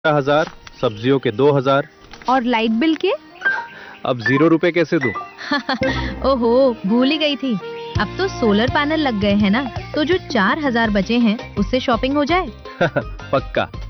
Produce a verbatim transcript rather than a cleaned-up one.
हजार, सब्जियों के दो हजार। और लाइट बिल के? अब जीरो रुपए कैसे दूं? ओहो, भूल ही गई थी। अब तो सोलर पैनल लग गए हैं ना, तो जो चार हजार बचे हैं उससे शॉपिंग हो जाए। पक्का।